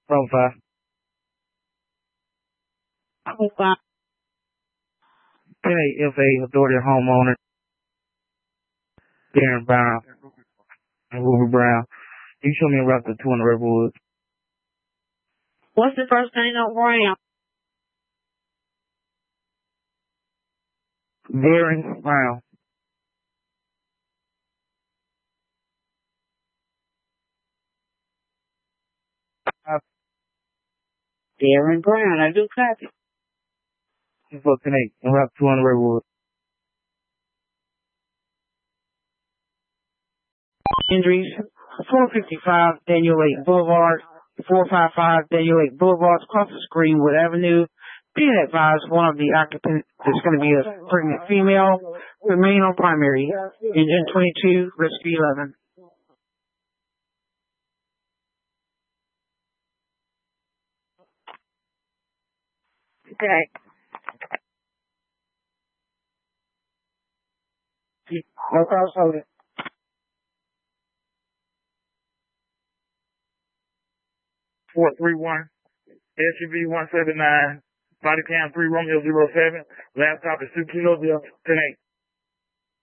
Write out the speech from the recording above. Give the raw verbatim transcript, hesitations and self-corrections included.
From five. Oh, five. ten eight F A Authority homeowner. Darren Brown and Ruby Brown. You show me a route to two hundred Redwood. What's the first name on Brown? Darren Brown. Darren Brown. I do copy. For ten eight and route two hundred Redwood. Injuries. four fifty-five Daniel Lake Boulevard. four fifty-five Daniel Lake Boulevard. Across the Greenwood Avenue. Being advised, one of the occupants is going to be a pregnant female. Remain on primary. Engine twenty-two, rescue eleven. Okay. No crossover. four three one S U V one seven nine. Body cam three Romeo zero seven. Laptop is two Kilo ten eight.